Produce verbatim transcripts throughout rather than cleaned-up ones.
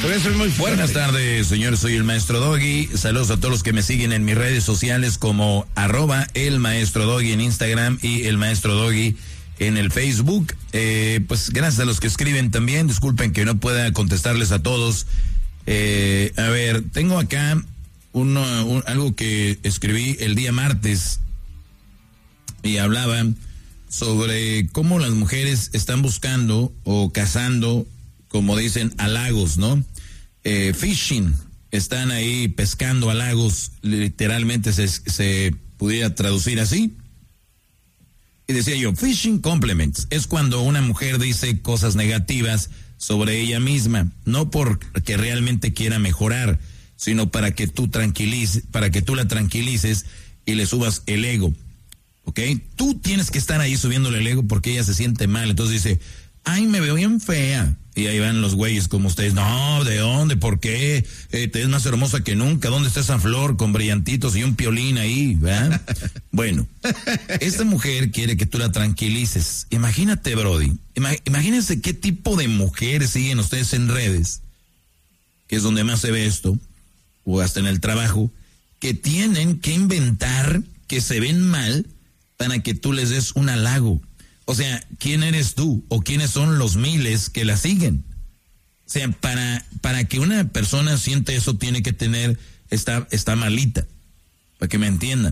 Pero eso es muy fuerte. Buenas tardes, señores, soy el Maestro Doggy. Saludos a todos los que me siguen en mis redes sociales como arroba el Maestro Doggy en Instagram y el Maestro Doggy en el Facebook. Eh, pues gracias a los que escriben también. Disculpen que no pueda contestarles a todos. Eh, a ver, tengo acá uno, un, algo que escribí el día martes y hablaba sobre cómo las mujeres están buscando o cazando, como dicen, halagos, ¿no? Eh, fishing, están ahí pescando halagos, literalmente se, se pudiera traducir así. Y decía yo, fishing compliments, es cuando una mujer dice cosas negativas sobre ella misma, no porque realmente quiera mejorar, sino para que tú tranquilices, para que tú la tranquilices y le subas el ego. ¿Ok? Tú tienes que estar ahí subiéndole el ego porque ella se siente mal. Entonces dice, ay, me veo bien fea. Y ahí van los güeyes como ustedes. No, ¿de dónde? ¿Por qué? Eh, te ves más hermosa que nunca. ¿Dónde está esa flor con brillantitos y un piolín ahí? ¿Verdad? Bueno, esta mujer quiere que tú la tranquilices. Imagínate, Brody. Ima- imagínense qué tipo de mujeres siguen ustedes en redes, que es donde más se ve esto, o hasta en el trabajo, que tienen que inventar que se ven mal para que tú les des un halago. O sea, ¿quién eres tú? ¿O quiénes son los miles que la siguen? O sea, para, para que una persona siente eso tiene que tener, está, está malita, para que me entiendan.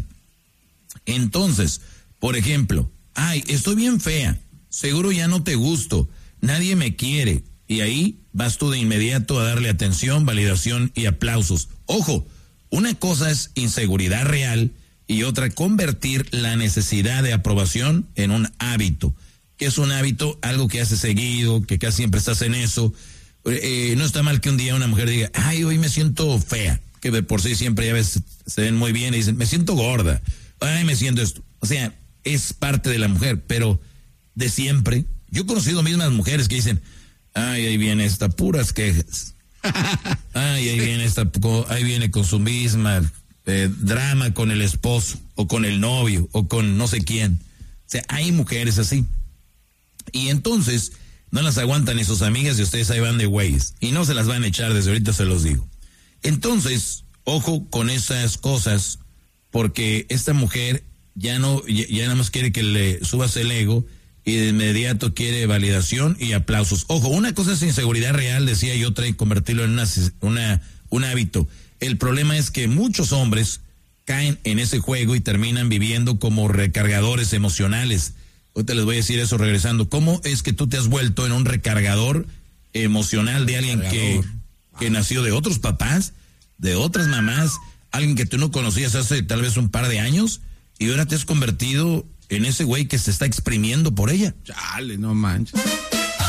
Entonces, por ejemplo, ay, estoy bien fea, seguro ya no te gusto, nadie me quiere. Y ahí vas tú de inmediato a darle atención, validación y aplausos. Ojo, una cosa es inseguridad real y otra, convertir la necesidad de aprobación en un hábito. ¿Qué es un hábito? Algo que haces seguido, que casi siempre estás en eso. Eh, no está mal que un día una mujer diga, ay, hoy me siento fea, que de por sí siempre ya ves, se ven muy bien y dicen, me siento gorda, ay, me siento esto. O sea, es parte de la mujer, pero de siempre. Yo he conocido mismas mujeres que dicen, ay, ahí viene esta, puras quejas. Ay, ahí viene esta, ahí viene con su misma... Eh, drama con el esposo o con el novio o con no sé quién. O sea, hay mujeres así y entonces no las aguantan ni sus amigas y ustedes ahí van de güeyes y no se las van a echar, desde ahorita se los digo. Entonces, ojo con esas cosas, porque esta mujer ya no, ya, ya nada más quiere que le subas el ego y de inmediato quiere validación y aplausos. Ojo, una cosa es inseguridad real, decía, y otra es convertirlo en una, una, un hábito. El problema es que muchos hombres caen en ese juego y terminan viviendo como recargadores emocionales. Ahorita les voy a decir eso regresando. ¿Cómo es que tú te has vuelto en un recargador emocional de alguien que, que nació de otros papás, de otras mamás, alguien que tú no conocías hace tal vez un par de años y ahora te has convertido en ese güey que se está exprimiendo por ella? Chale, no manches.